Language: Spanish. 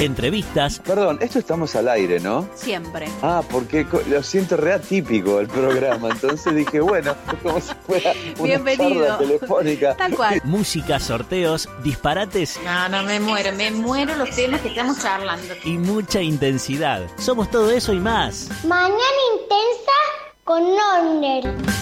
entrevistas. Perdón, esto estamos al aire, ¿no? Siempre. Porque lo siento re atípico el programa, entonces dije, bueno, como si fuera una Bienvenido. charla telefónica. Tal cual. Música, sorteos, disparates No, me muero los temas que estamos charlando. y mucha intensidad. Somos todo eso y más. Mañana intensa con Norner.